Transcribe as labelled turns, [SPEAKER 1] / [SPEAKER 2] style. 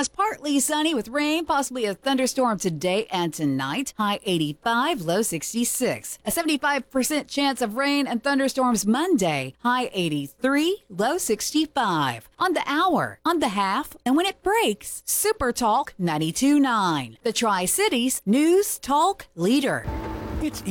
[SPEAKER 1] forecast, partly sunny with rain, possibly a thunderstorm today and tonight. High 85, low 66. A 75% chance of rain and thunderstorms Monday. High 83, low 65. On the hour, on the half, and when it breaks, Super Talk 92.9. The Tri-Cities News Talk Leader.
[SPEAKER 2] It's